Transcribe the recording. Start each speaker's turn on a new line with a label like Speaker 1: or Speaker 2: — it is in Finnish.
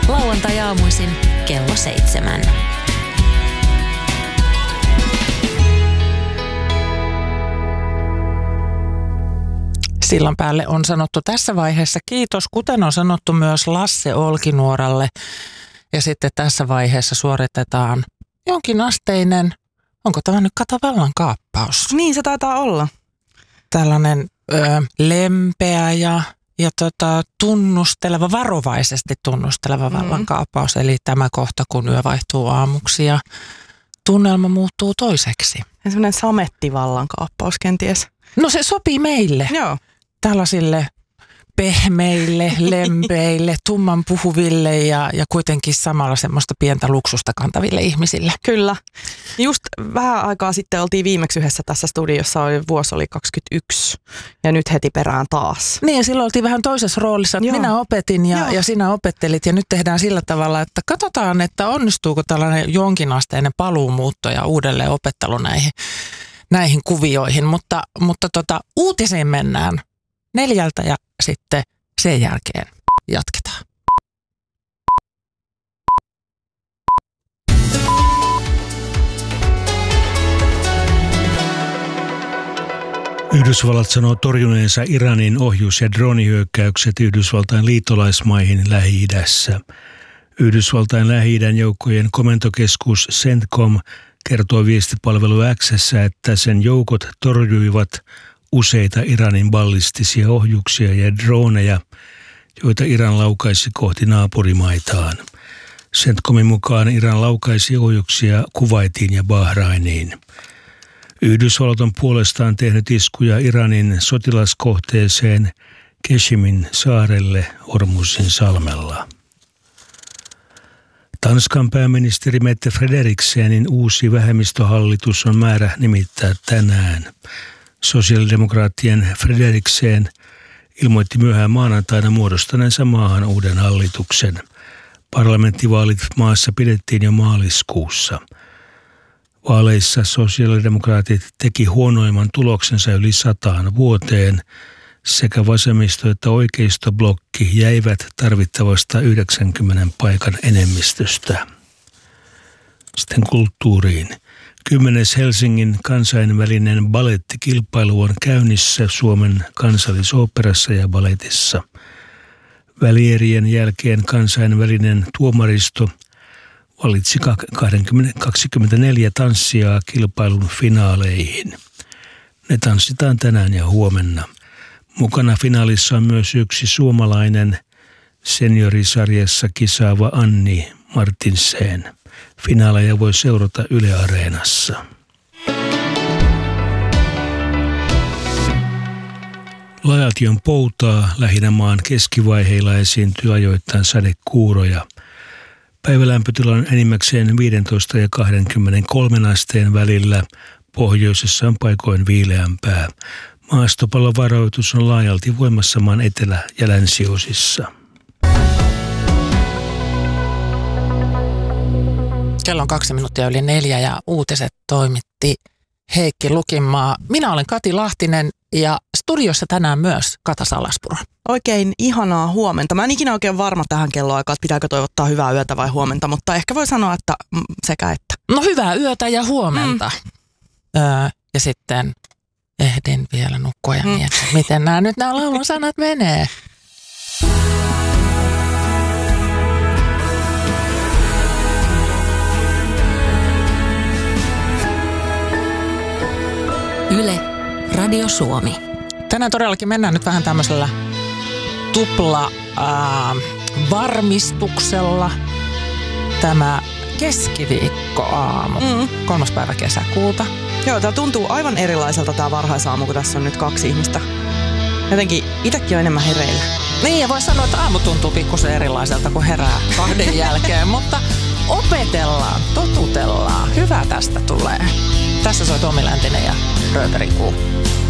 Speaker 1: lauantai-aamuisin kello 7.
Speaker 2: Sillan päälle on sanottu tässä vaiheessa kiitos, kuten on sanottu myös Lasse Olkinuoralle. Ja sitten tässä vaiheessa suoritetaan jonkinasteinen, onko tämä nyt Katavallan kaappaus?
Speaker 3: Niin se taitaa olla.
Speaker 2: Tällainen lempeä ja tunnusteleva, varovaisesti tunnusteleva vallankaappaus. Eli tämä kohta, kun yö vaihtuu aamuksi ja tunnelma muuttuu toiseksi.
Speaker 3: Ja semmoinen samettivallankaappaus kenties.
Speaker 2: No se sopii meille.
Speaker 3: Joo.
Speaker 2: Tällaisille pehmeille, lempeille, tumman puhuville ja kuitenkin samalla semmoista pientä luksusta kantaville ihmisille.
Speaker 3: Kyllä. Just vähän aikaa sitten oltiin viimeksi yhdessä tässä studiossa, vuosi oli 2021 ja nyt heti perään taas.
Speaker 2: Niin ja silloin oltiin vähän toisessa roolissa. Minä opetin ja sinä opettelit ja nyt tehdään sillä tavalla, että katsotaan, että onnistuuko tällainen jonkinasteinen paluumuutto ja uudelleen opettelu näihin kuvioihin. Mutta uutisiin mennään 4 ja sitten sen jälkeen jatketaan.
Speaker 4: Yhdysvallat sanoo torjuneensa Iranin ohjus- ja droonihyökkäykset Yhdysvaltain liittolaismaihin Lähi-idässä. Yhdysvaltain Lähi-idän joukkojen komentokeskus CENTCOM kertoo viestipalvelu X:ssä, että sen joukot torjuivat useita Iranin ballistisia ohjuksia ja drooneja, joita Iran laukaisi kohti naapurimaitaan. CENTCOMin mukaan Iran laukaisi ohjuksia Kuwaitiin ja Bahrainiin. Yhdysvallat on puolestaan tehnyt iskuja Iranin sotilaskohteeseen Keshimin saarelle Hormuzin salmella. Tanskan pääministeri Mette Frederiksenin uusi vähemmistöhallitus on määrä nimittää tänään. Sosiaalidemokraattien Frederiksen ilmoitti myöhään maanantaina muodostaneensa maahan uuden hallituksen. Parlamenttivaalit maassa pidettiin jo maaliskuussa. Vaaleissa sosiaalidemokraatit teki huonoimman tuloksensa yli 100 vuoteen. Sekä vasemmisto- että oikeistoblokki jäivät tarvittavasta 90 paikan enemmistöstä. Sitten kulttuuriin. 10. Helsingin kansainvälinen balettikilpailu on käynnissä Suomen Kansallisoopperassa ja baletissa. Välierien jälkeen kansainvälinen tuomaristo valitsi 24 tanssijaa kilpailun finaaleihin. Ne tanssitaan tänään ja huomenna. Mukana finaalissa on myös yksi suomalainen seniorisarjassa kisaava Anni Martinsen. Finaaleja voi seurata Yle Areenassa. Lajaltion poutaa lähinnä maan keskivaiheilla esiintyy ajoittain sadekuuroja. Päivälämpötila on enimmäkseen 15 ja 23 asteen välillä. Pohjoisessa on paikoin viileämpää. Maastopallovaroitus on laajalti voimassa maan etelä- ja länsiosissa.
Speaker 2: Kello on 2 minuuttia yli 4 ja uutiset toimitti Heikki Lukinmaa. Minä olen Kati Lahtinen ja studiossa tänään myös Kata Salaspuro.
Speaker 3: Oikein ihanaa huomenta. Mä en ikinä oikein varma tähän kelloaikaan, että pitääkö toivottaa hyvää yötä vai huomenta, mutta ehkä voi sanoa, että sekä että.
Speaker 2: No hyvää yötä ja huomenta. Ja sitten ehdin vielä nukkua ja miettiä, miten nämä laulun sanat menee.
Speaker 1: Yle, Radio Suomi.
Speaker 2: Tänään todellakin mennään nyt vähän tämmöisellä varmistuksella. Tämä keskiviikkoaamu, 3. päivä kesäkuuta.
Speaker 3: Joo, tää tuntuu aivan erilaiselta tää varhaisaamu, kun tässä on nyt 2 ihmistä. Jotenkin itsekin on enemmän hereillä.
Speaker 2: Niin, ja voi sanoa, että aamu tuntuu pikkusen erilaiselta, kun herää 2 jälkeen, mutta opetellaan, totutellaan. Hyvä tästä tulee. Tässä soi Tomi Läntinen ja Rööperikuu.